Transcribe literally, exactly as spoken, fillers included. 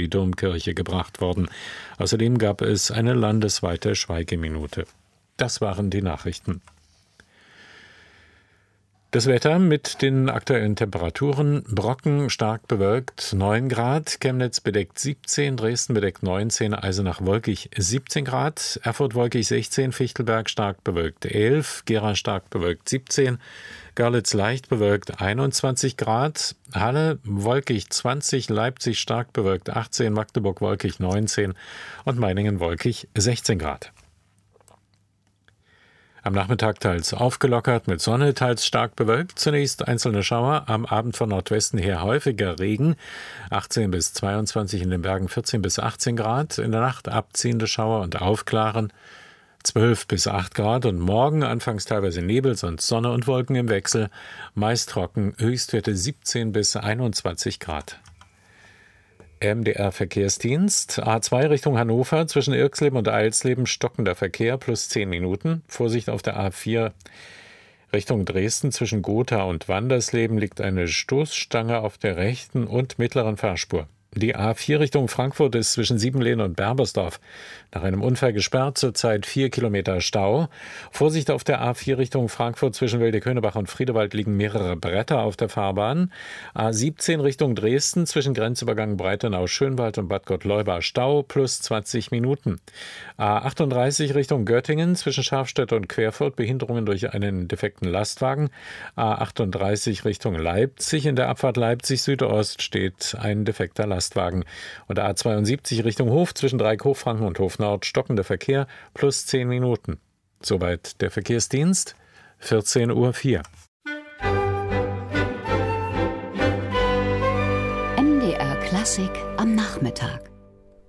die Domkirche gebracht worden. Außerdem gab es eine landesweite Schweigeminute. Das waren die Nachrichten. Das Wetter mit den aktuellen Temperaturen: Brocken stark bewölkt neun Grad, Chemnitz bedeckt siebzehn, Dresden bedeckt neunzehn, Eisenach wolkig siebzehn Grad, Erfurt wolkig sechzehn, Fichtelberg stark bewölkt elf, Gera stark bewölkt siebzehn, Görlitz leicht bewölkt einundzwanzig Grad, Halle wolkig zwanzig, Leipzig stark bewölkt achtzehn, Magdeburg wolkig neunzehn und Meiningen wolkig sechzehn Grad. Am Nachmittag teils aufgelockert mit Sonne, teils stark bewölkt. Zunächst einzelne Schauer, am Abend von Nordwesten her häufiger Regen. achtzehn bis zweiundzwanzig, in den Bergen vierzehn bis achtzehn Grad. In der Nacht abziehende Schauer und Aufklaren, zwölf bis acht Grad. Und morgen anfangs teilweise Nebel, sonst Sonne und Wolken im Wechsel. Meist trocken, Höchstwerte siebzehn bis einundzwanzig Grad. M D R-Verkehrsdienst. A zwei Richtung Hannover, zwischen Irxleben und Eilsleben stockender Verkehr, plus zehn Minuten. Vorsicht auf der A vier Richtung Dresden, zwischen Gotha und Wandersleben liegt eine Stoßstange auf der rechten und mittleren Fahrspur. Die A vier Richtung Frankfurt ist zwischen Siebenlehn und Berbersdorf nach einem Unfall gesperrt, zurzeit vier Kilometer Stau. Vorsicht auf der A vier Richtung Frankfurt, zwischen Welde-Könebach und Friedewald liegen mehrere Bretter auf der Fahrbahn. A siebzehn Richtung Dresden, zwischen Grenzübergang Breitenau-Schönwald und Bad Gottleuba Stau, plus zwanzig Minuten. A achtunddreißig Richtung Göttingen, zwischen Scharfstedt und Querfurt Behinderungen durch einen defekten Lastwagen. A achtunddreißig Richtung Leipzig, in der Abfahrt Leipzig Südost steht ein defekter Lastwagen. Lastwagen. Und A zweiundsiebzig Richtung Hof, zwischen Dreieck Hochfranken und Hof Nord stockender Verkehr, plus zehn Minuten. Soweit der Verkehrsdienst, vierzehn Uhr vier. M D R Klassik am Nachmittag.